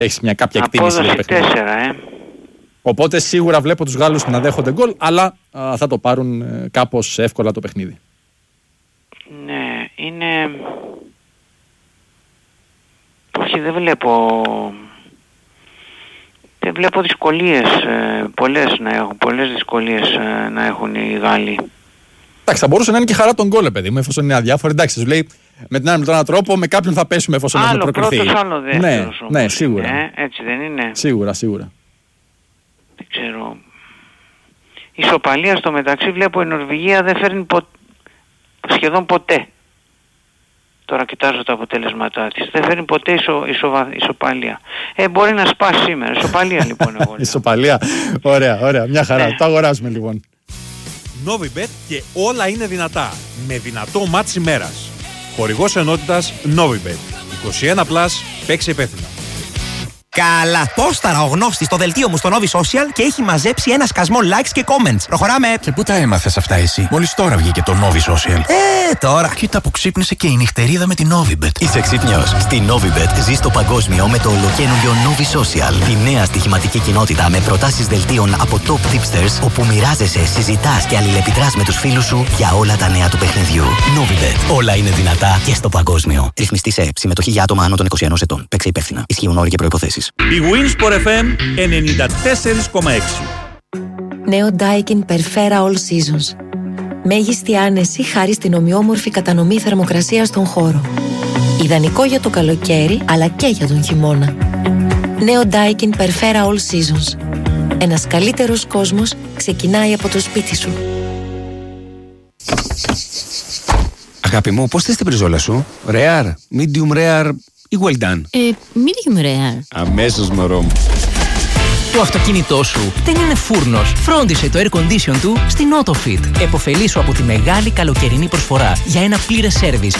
έχεις μια κάποια εκτίμηση. Απόδοση 4, Οπότε σίγουρα βλέπω τους Γάλλους να δέχονται γκολ, αλλά θα το πάρουν κάπως εύκολα το παιχνίδι. Ναι, είναι... Όχι, δεν βλέπω δυσκολίες πολλές δυσκολίες να έχουν οι Γάλλοι. Εντάξει, θα μπορούσε να είναι και χαρά τον γκολ, παιδί μου, εφόσον είναι αδιάφορο. Εντάξει, σου λέει με την άλλη με τον άλλο τρόπο, με κάποιον θα πέσουμε εφόσον έχουμε προκριθεί. Άλλο πρώτος, άλλο δεύτερος. Ναι, σίγουρα. Έτσι δεν είναι. Σίγουρα. Δεν ξέρω. Ισοπαλία στο μεταξύ βλέπω η Νορβηγία δεν φέρνει σχεδόν ποτέ. Τώρα κοιτάζω τα αποτέλεσματά της. Δεν φέρνει ποτέ ισοπαλία. Μπορεί να σπάσει σήμερα. Ισοπαλία λοιπόν εγώ. Ισοπαλία. Ωραία. Μια χαρά. Το αγοράζουμε λοιπόν. Novibet και όλα είναι δυνατά. Με δυνατό μάτς ημέρας. Χορηγός ενότητας Novibet. 21+, παίξε υπεύθυνα. Καλά! Πόσταρα ο γνώστης στο δελτίο μου στο Novi Social και έχει μαζέψει ένα σκασμό likes και comments. Προχωράμε! Και πού τα έμαθες αυτά εσύ? Μόλις τώρα βγήκε το Novi Social. Τώρα! Κοίτα που ξύπνησε και η νυχτερίδα με την Novibet. Είσαι ξύπνιος? Στη Novibet ζεις το παγκόσμιο με το ολοκαίνουργιο Novi Social. Τη νέα στοιχηματική κοινότητα με προτάσεις δελτίων από top tipsters, όπου μοιράζεσαι, συζητάς και αλληλεπιδράς με τους φίλους σου για όλα τα νέα του παιχνιδιού. Novibet. Όλα είναι δυνατά και στο παγκόσμιο. Ρυθμιστή σε συμμετοχή για άτομα άνω των 21 ετών. Παίξε υπεύθυνα. Ισχύουν όροι και προϋποθέσεις. Η Winsport FM 94,6. Νέο Daikin Perfera All Seasons. Μέγιστη άνεση χάρη στην ομοιόμορφη κατανομή θερμοκρασίας στον χώρο. Ιδανικό για το καλοκαίρι, αλλά και για τον χειμώνα. Νέο Daikin Perfera All Seasons. Ένας καλύτερος κόσμος ξεκινάει από το σπίτι σου. Αγάπη μου, πώς θες την μπριζόλα σου? Rare, medium rare ή well done? Medium rare. Αμέσως μωρό μου. Το αυτοκίνητό σου δεν είναι φούρνος. Φρόντισε το air condition του στην AutoFit. Εποφελήσου από τη μεγάλη καλοκαιρινή προσφορά για ένα πλήρες σέρβις